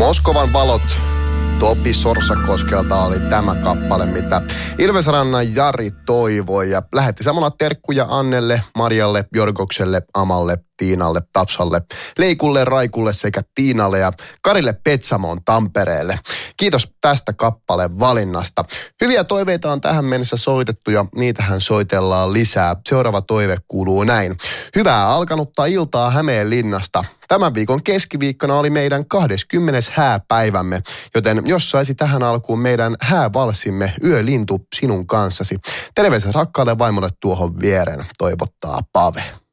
Moskovan valot Topi Sorsakoskelta oli tämä kappale, mitä Ilvesrannan Jari toivoi ja lähetti samalla terkkuja Annelle, Marjalle, Jorgokselle, Amalle, Tiinalle, Tapsalle, Leikulle, Raikulle sekä Tiinalle ja Karille Petsamoon Tampereelle. Kiitos tästä kappaleen valinnasta. Hyviä toiveita on tähän mennessä soitettu ja niitähän soitellaan lisää. Seuraava toive kuuluu näin. Hyvää alkanutta iltaa Hämeenlinnasta. Tämän viikon keskiviikkona oli meidän 20. hääpäivämme, joten jos saisi tähän alkuun meidän häävalssimme Yölintu sinun kanssasi. Terveiset rakkaalle vaimolle tuohon viereen, toivottaa Pave.